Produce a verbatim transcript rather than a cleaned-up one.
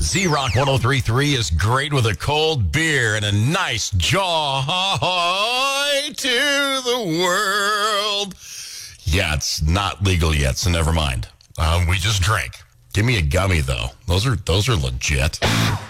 Z-Rock one oh three point three is great with a cold beer and a nice joy to the world. Yeah, it's not legal yet, so never mind. Um, we just drank. Give me a gummy, though. Those are those are legit.